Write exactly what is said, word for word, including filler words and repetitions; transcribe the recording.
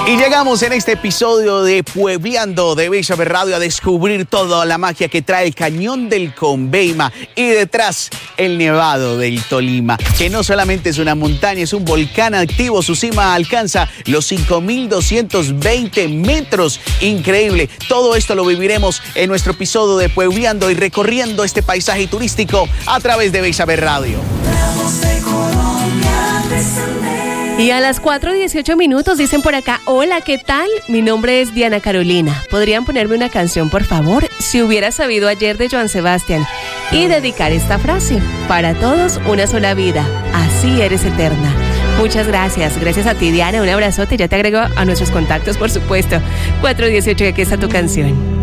Y llegamos en este episodio de Puebleando de Bella Radio a descubrir toda la magia que trae el Cañón del Conveima y detrás el Nevado del Tolima, que no solamente es una montaña, es un volcán activo. Su cima alcanza los cinco mil doscientos veinte metros. Increíble. Todo esto lo viviremos en nuestro episodio de Puebleando y recorriendo este paisaje turístico a través de Bella Radio. Y a las cuatro dieciocho minutos dicen por acá: hola, ¿qué tal? Mi nombre es Diana Carolina. ¿Podrían ponerme una canción, por favor? Si hubiera sabido ayer, de Joan Sebastián. Y dedicar esta frase: para todos una sola vida, así eres eterna. Muchas gracias. Gracias a ti, Diana. Un abrazote. Ya te agrego a nuestros contactos, por supuesto. cuatro dieciocho, y aquí está tu canción.